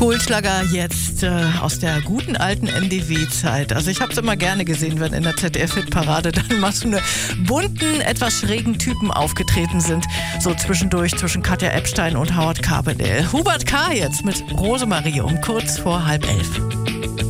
Kohlschlager jetzt aus der guten alten NDW-Zeit. Also ich habe es immer gerne gesehen, wenn in der ZDF-Hitparade dann mal so eine bunten, etwas schrägen Typen aufgetreten sind. So zwischendurch zwischen Katja Epstein und Howard Carpendale. Hubert K. jetzt mit Rosemarie um kurz vor 10:30.